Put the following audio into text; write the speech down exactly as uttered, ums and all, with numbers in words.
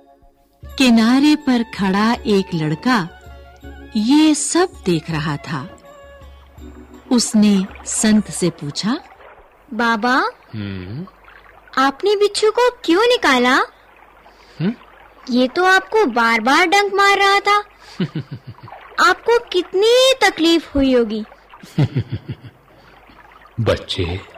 किनारे पर खड़ा एक लड़का ये सब देख रहा था। उसने संत से पूछा, बाबा, हम्म आपने बिच्छू को क्यों निकाला? हम्म ये तो आपको बार-बार डंक मार रहा था। आपको कितनी तकलीफ हुई होगी। बच्चे,